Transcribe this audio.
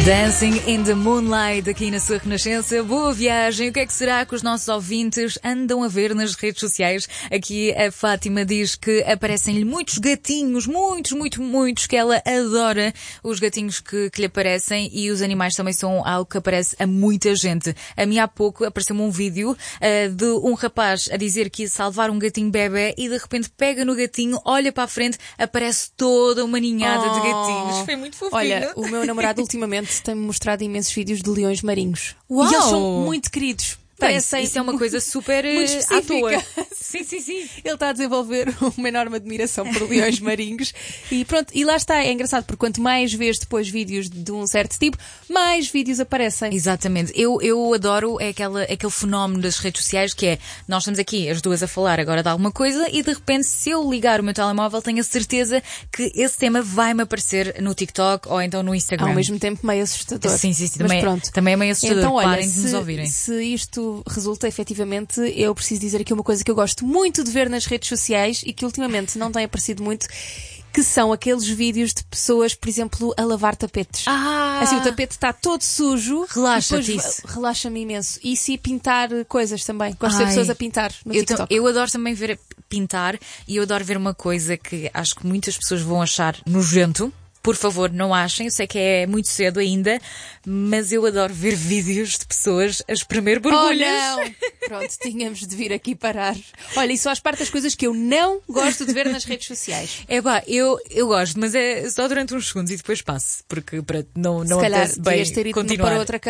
Dancing in the Moonlight aqui na sua Renascença. Boa viagem. O que é que será que os nossos ouvintes andam a ver nas redes sociais? Aqui a Fátima diz que aparecem-lhe muitos gatinhos, muitos, que ela adora os gatinhos que lhe aparecem, e os animais também são algo que aparece a muita gente. A mim há pouco apareceu-me um vídeo de um rapaz a dizer que ia salvar um gatinho bebé e de repente pega no gatinho, olha para a frente, aparece toda uma ninhada de gatinhos. Foi muito fofinho. Olha, o meu namorado ultimamente tem-me mostrado imensos vídeos de leões marinhos. Uau! E eles são muito queridos. Parecem... Isso é uma coisa super à toa. Sim. Ele está a desenvolver uma enorme admiração por leões marinhos. E pronto, e lá está, é engraçado, porque quanto mais vês depois vídeos de um certo tipo, mais vídeos aparecem. Exatamente. Eu adoro aquele fenómeno das redes sociais, que é, nós estamos aqui as duas a falar agora de alguma coisa e de repente, se eu ligar o meu telemóvel, tenho a certeza que esse tema vai-me aparecer no TikTok ou então no Instagram. Ao mesmo tempo meio assustador. Sim. Mas Também, pronto. Também é meio assustador. Então, olha, parem de nos ouvirem. Se isto resulta efetivamente, eu preciso dizer aqui uma coisa que eu gosto muito de ver nas redes sociais e que ultimamente não tem aparecido muito, que são aqueles vídeos de pessoas, por exemplo, a lavar tapetes. Assim, o tapete está todo sujo. Relaxa-te isso. Relaxa-me imenso. E se pintar coisas também. Gosto de ver pessoas a pintar no TikTok. Eu adoro também ver pintar, e eu adoro ver uma coisa que acho que muitas pessoas vão achar nojento. Por favor, não achem, eu sei que é muito cedo ainda, mas eu adoro ver vídeos de pessoas a espremer borbulhas. Oh, não! Pronto, tínhamos de vir aqui parar. Olha, isso faz parte das coisas que eu não gosto de ver nas redes sociais. É pá, eu gosto, mas é só durante uns segundos e depois passo, porque para não se calhar apetece bem ter ido continuar. para outra